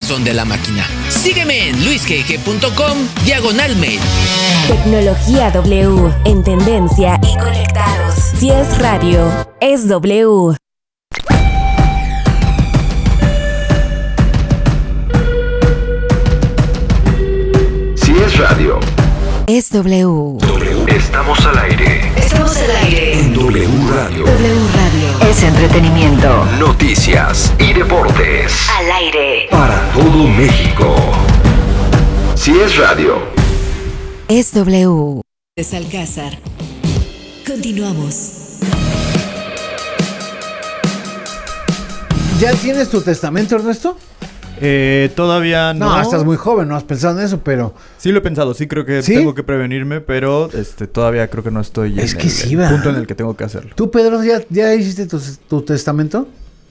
corazón de la máquina. Sígueme en luisgg.com/mail. Tecnología W, en tendencia y conectados. Si es radio, es W. Si es radio, es W. Estamos al aire. Estamos al aire. En W Radio. W Radio. Es entretenimiento. Noticias y deportes. Al aire. Para todo México. Si es radio, es W. Es Alcázar. Continuamos. ¿Ya tienes tu testamento, Ernesto? Todavía no. No, estás muy joven, no has pensado en eso, pero... Sí lo he pensado, sí creo que tengo que prevenirme, pero todavía creo que no estoy en el punto en el que tengo que hacerlo. ¿Tú, Pedro, ya hiciste tu testamento?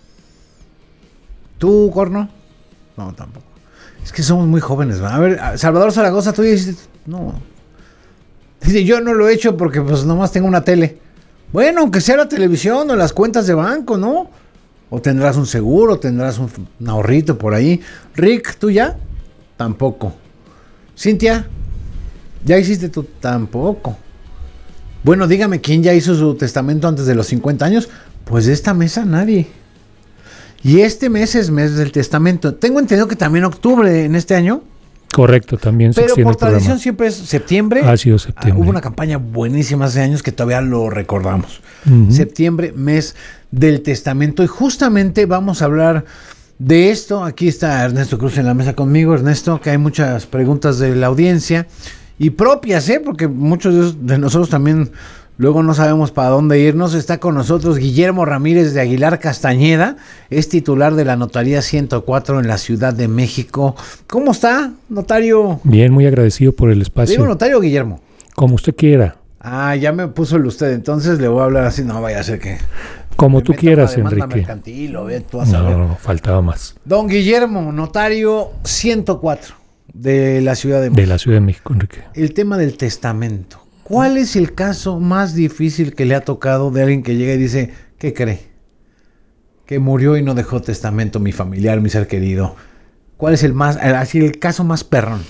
¿Tú, Corno? No, tampoco. Es que somos muy jóvenes, ¿va? A ver, Salvador Zaragoza, ¿tú ya hiciste? No. Dice, yo no lo he hecho porque pues nomás tengo una tele. Bueno, aunque sea la televisión o las cuentas de banco, ¿no? O tendrás un seguro, tendrás un ahorrito por ahí. Rick, ¿tú ya? Tampoco. Cintia, ¿ya hiciste tú? Tampoco. Bueno, dígame, ¿quién ya hizo su testamento antes de los 50 años? Pues de esta mesa nadie. Y este mes es mes del testamento. Tengo entendido que también octubre en este año. Correcto, también se extiende el programa. Pero por tradición siempre es septiembre. Ha sido septiembre. Hubo una campaña buenísima hace años que todavía lo recordamos. Uh-huh. Septiembre, mes del testamento. Y justamente vamos a hablar de esto. Aquí está Ernesto Cruz en la mesa conmigo. Ernesto, que hay muchas preguntas de la audiencia. Y propias, porque muchos de nosotros también luego no sabemos para dónde irnos. Está con nosotros Guillermo Ramírez de Aguilar Castañeda. Es titular de la Notaría 104 en la Ciudad de México. ¿Cómo está, notario? Bien, muy agradecido por el espacio. ¿Digo notario o Guillermo? Como usted quiera. Ah, ya me puso el usted. Entonces le voy a hablar así. No vaya a ser que... Como tú quieras, Enrique. No, faltaba más. Don Guillermo, notario 104 de la Ciudad de México. De la Ciudad de México, Enrique. El tema del testamento. ¿Cuál es el caso más difícil que le ha tocado de alguien que llega y dice, ¿qué cree? Que murió y no dejó testamento mi familiar, mi ser querido. ¿Cuál es el caso más perrón?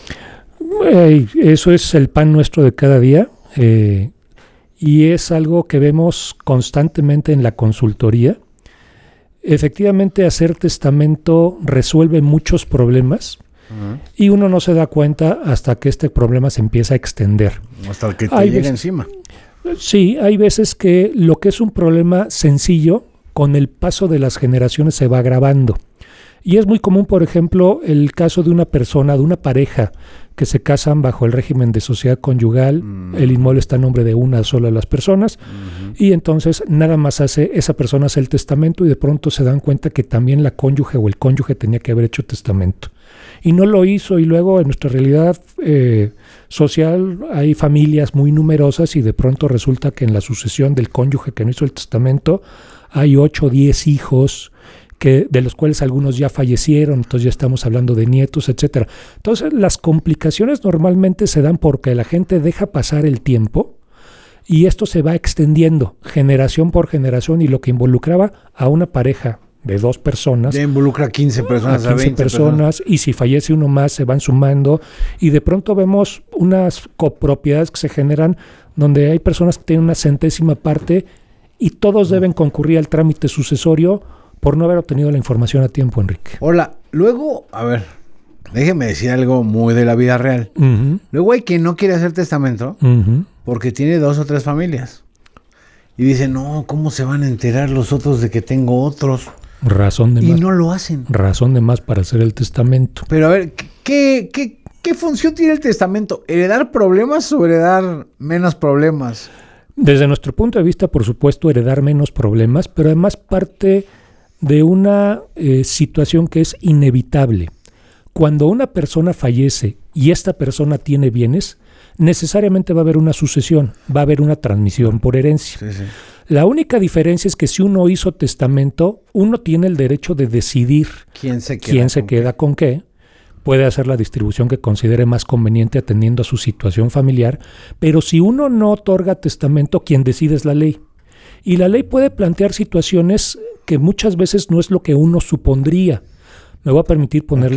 Eso es el pan nuestro de cada día. Y es algo que vemos constantemente en la consultoría. Efectivamente, hacer testamento resuelve muchos problemas. Uh-huh. Y uno no se da cuenta hasta que este problema se empieza a extender. Hasta que te llegue encima. Sí, hay veces que lo que es un problema sencillo, con el paso de las generaciones se va agravando. Y es muy común, por ejemplo, el caso de una persona, de una pareja, que se casan bajo el régimen de sociedad conyugal. El inmueble está a nombre de una sola de las personas. Y entonces nada más esa persona hace el testamento y de pronto se dan cuenta que también la cónyuge o el cónyuge tenía que haber hecho testamento. Y no lo hizo, y luego en nuestra realidad social hay familias muy numerosas y de pronto resulta que en la sucesión del cónyuge que no hizo el testamento hay 8 o 10 hijos, de los cuales algunos ya fallecieron, entonces ya estamos hablando de nietos, etcétera. Entonces las complicaciones normalmente se dan porque la gente deja pasar el tiempo y esto se va extendiendo generación por generación, y lo que involucraba a una pareja de 2 personas. Ya involucra a 15 personas, a 20 personas, y si fallece uno más se van sumando, y de pronto vemos unas copropiedades que se generan donde hay personas que tienen una centésima parte y todos deben concurrir al trámite sucesorio por no haber obtenido la información a tiempo, Enrique. Hola, luego, a ver, déjeme decir algo muy de la vida real. Uh-huh. Luego hay quien no quiere hacer testamento porque tiene 2 o 3 familias. Y dice, no, ¿cómo se van a enterar los otros de que tengo otros? Razón de más. Y no lo hacen. Razón de más para hacer el testamento. Pero a ver, ¿qué función tiene el testamento? ¿Heredar problemas o heredar menos problemas? Desde nuestro punto de vista, por supuesto, heredar menos problemas, pero además parte de una situación que es inevitable. Cuando una persona fallece y esta persona tiene bienes, necesariamente va a haber una sucesión, va a haber una transmisión por herencia. Sí. La única diferencia es que si uno hizo testamento, uno tiene el derecho de decidir quién se queda con qué. Puede hacer la distribución que considere más conveniente atendiendo a su situación familiar, pero si uno no otorga testamento, quien decide es la ley. Y la ley puede plantear situaciones que muchas veces no es lo que uno supondría. Me voy a permitir ponerle